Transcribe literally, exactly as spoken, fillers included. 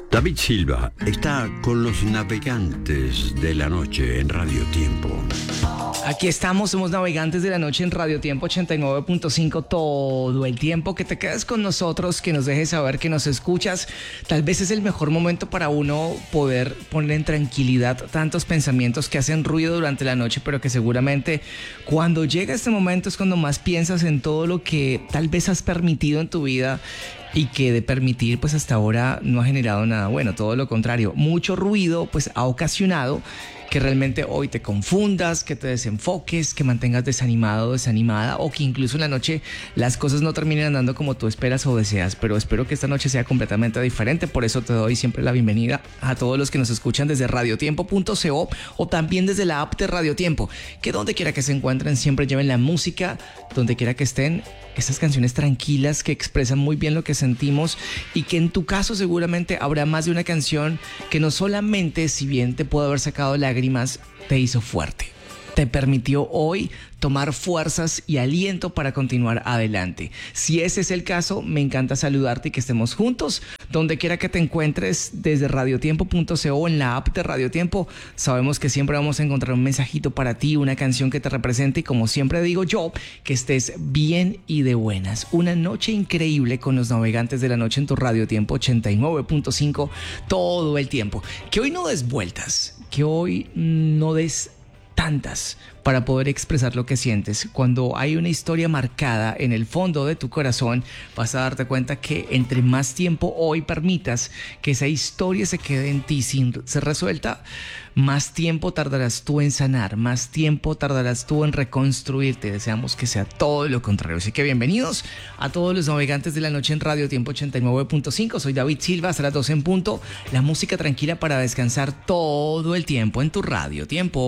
David Silva está con los navegantes de la noche en Radio Tiempo. Aquí estamos, somos Navegantes de la Noche en Radio Tiempo ochenta y nueve punto cinco todo el tiempo. Que te quedes con nosotros, que nos dejes saber que nos escuchas. Tal vez es el mejor momento para uno poder poner en tranquilidad tantos pensamientos que hacen ruido durante la noche, pero que seguramente cuando llega este momento es cuando más piensas en todo lo que tal vez has permitido en tu vida y que de permitir pues hasta ahora no ha generado nada bueno, todo lo contrario. Mucho ruido pues ha ocasionado que realmente hoy te confundas, que te desenfoques, que mantengas desanimado o desanimada, o que incluso en la noche las cosas no terminen andando como tú esperas o deseas. Pero espero que esta noche sea completamente diferente. Por eso te doy siempre la bienvenida a todos los que nos escuchan desde radiotiempo punto co o también desde la app de Radio Tiempo, que donde quiera que se encuentren siempre lleven la música, donde quiera que estén, estas canciones tranquilas que expresan muy bien lo que sentimos, y que en tu caso seguramente habrá más de una canción que no solamente, si bien te pudo haber sacado lágrimas, te hizo fuerte, te permitió hoy tomar fuerzas y aliento para continuar adelante. Si ese es el caso, me encanta saludarte y que estemos juntos donde quiera que te encuentres desde radiotiempo punto co, en la app de Radio Tiempo. Sabemos que siempre vamos a encontrar un mensajito para ti, una canción que te represente, y como siempre digo yo, que estés bien y de buenas. Una noche increíble con los Navegantes de la Noche en tu Radio Tiempo ochenta y nueve punto cinco todo el tiempo. Que hoy no des vueltas, que hoy no des tantas para poder expresar lo que sientes. Cuando hay una historia marcada en el fondo de tu corazón, vas a darte cuenta que entre más tiempo hoy permitas que esa historia se quede en ti sin ser resuelta, más tiempo tardarás tú en sanar, más tiempo tardarás tú en reconstruirte. Deseamos que sea todo lo contrario. Así que bienvenidos a todos los Navegantes de la Noche en Radio Tiempo ochenta y nueve punto cinco. Soy David Silva, hasta las doce en punto. La música tranquila para descansar todo el tiempo en tu Radio Tiempo.